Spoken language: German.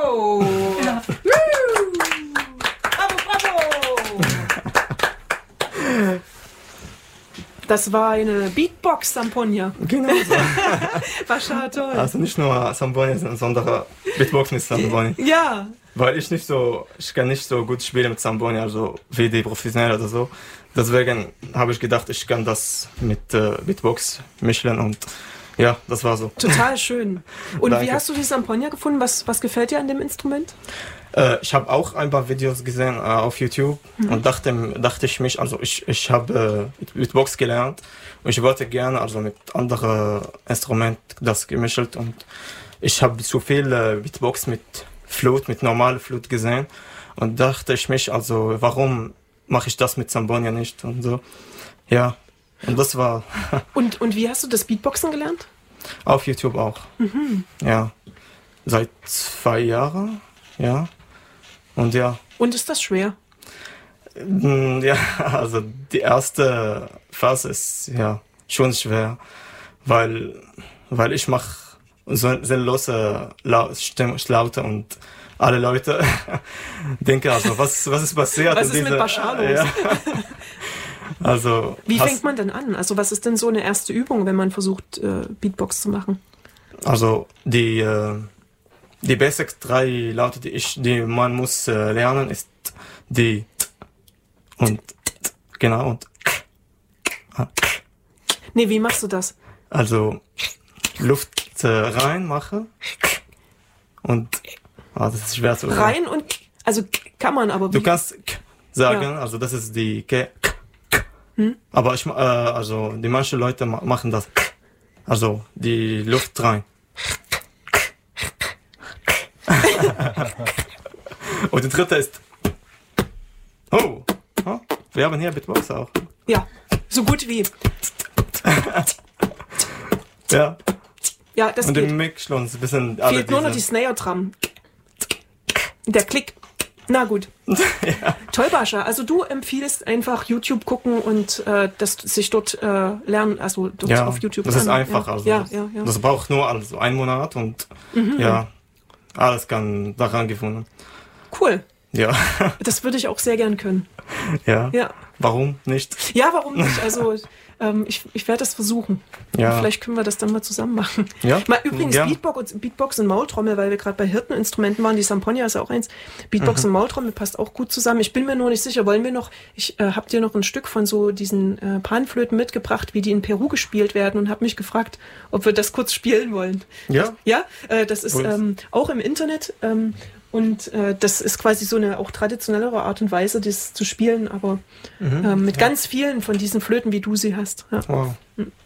Bravo! Ja. Bravo, bravo! Das war eine Beatbox-Samponia. Genau so. War schon toll. Also nicht nur Samponia, sondern Beatbox mit Samponia. Ja. Weil ich kann nicht so gut spielen mit Samponia, also wie die Professionellen oder so. Deswegen habe ich gedacht, ich kann das mit Beatbox mischen und ja, das war so. Total schön. Und Danke. wie hast du die Samponia gefunden? Was gefällt dir an dem Instrument? Ich habe auch ein paar Videos gesehen auf YouTube und dachte ich mich, also ich habe Beatbox gelernt und ich wollte gerne also mit anderen Instrumenten das gemischt und ich habe zu viel Beatbox mit Flute, mit normaler Flute gesehen und dachte ich mich, also warum mache ich das mit Samponia nicht und so. Ja, und das war Und wie hast du das Beatboxen gelernt? auf YouTube auch. Ja, seit 2 Jahren, ja. Und ja, Und ist das schwer? ja, also die erste Phase ist ja schon schwer, weil ich mache so sinnlose Laute und alle Leute denken also, was ist passiert? Was ist mit Bashar los? Ja. Also, Wie fängt man denn an? Also was ist denn so eine erste Übung, wenn man versucht, Beatbox zu machen? Also die Basics 3 Laute, die man muss lernen, ist die und genau und Nee, wie machst du das? also Luft rein mache und das ist schwer zu sagen. Rein und, also kann man, aber wie? Du kannst sagen, Ja. also das ist die aber also die manche Leute machen das, also die Luft rein. Und die dritte ist wir haben hier Beatbox auch. Ja, so gut wie. Ja. Ja, das Und geht. im Mix schon ein bisschen alle Fehlt nur noch die Snare-Drum. Der Klick. Na gut. Toll, Bascha. Also du empfiehlst einfach YouTube gucken und das sich dort lernen, also dort ja, auf YouTube das ist lernen. einfach. Ja. Also Ja, das, ja, ja. das braucht nur also 1 Monat und ja, alles kann daran gefunden. Cool. Ja, Das würde ich auch sehr gern können. ja. Ja. Warum nicht? Ja, warum nicht? Also ich werde das versuchen. Ja. Vielleicht können wir das dann mal zusammen machen. Ja. Mal übrigens Ja. Beatbox und Maultrommel, weil wir gerade bei Hirteninstrumenten waren. Die Samponia ist ja auch eins. Beatbox und Maultrommel passt auch gut zusammen. Ich bin mir nur nicht sicher. Wollen wir noch? Ich habe dir noch ein Stück von so diesen Panflöten mitgebracht, wie die in Peru gespielt werden und habe mich gefragt, ob wir das kurz spielen wollen. Ja. Ja, das ist auch im Internet. Und das ist quasi so eine auch traditionellere Art und Weise, das zu spielen, aber mit ganz vielen von diesen Flöten, wie du sie hast. Ja. Wow.